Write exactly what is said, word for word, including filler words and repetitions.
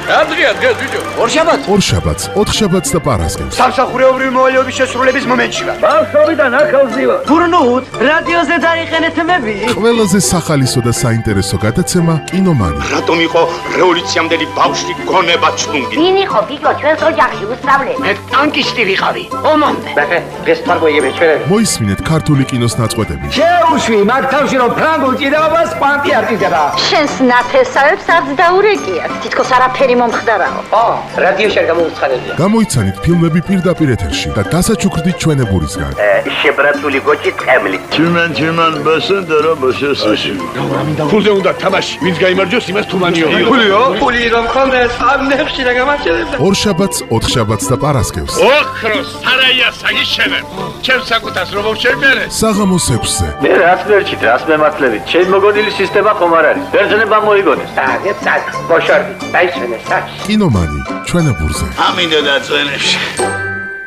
რა დღეა დღეს ბიჭო? ორშაბათს. ორშაბათს, ოთხშაბათს და პარასკევს. სამსახურეობრივი მოვალეობის შესრულების მომენტში ვარ. ბავშვობიდან ახალზივა. გურნუთ, რადიოზე დაიყენეთ მები. ყველაზე სახალისო და საინტერესო გადაცემა კინომანი. რატომ იყო რევოლუციამდელი ბავშვი გონება ჩუნგი? ვინ იყო გიგო ჩვენს ოჯახში უსწავლელი? მე ტანკისტი ვიყავი. ომამდე. ბახე, დღეს თარგოიები ჩვენები. მოისმინეთ ქართული კინოს ნაწყვეტები. შეუშვი მაგ თავში რომ ფრანგულ ჭიდაობას კვანტი არტიზება. შენს ნათესავებს არც დაურეკიათ. თითქოს არაფერი მომხდარაო. ო, რადიოში არ გამოუცხადებია. გამოიცანით ფილმები პირდაპირ ეთერში და დასაჩუქრდით ჩვენებურისგან. შებრაცული გოჭი ტყემლი. Tümen tümen basın dara basıyorsun. ფულზე უნდა თამაში. ვინც გაიმარჯვოს, იმას თუმანიო. ფულიო? ფული რომ ხონდეს, ამ ნებში რა გამარჯვებდა. ორშაბათს, ოთხშაბათს და პარასკევს. ოქროს სარაია საგიშენებ. ჩემ საკუთას რომ შევმერე. საღამოს ექვსზე. Ne rast verçit, rast mematlevi. Çel mogodili sistema komarari. Verjene moigones. საგე цаг, ბოშორდი, დაიჩვენე საჩ. კინომანი ჩვენებურზე. ამინდა და წვენებში.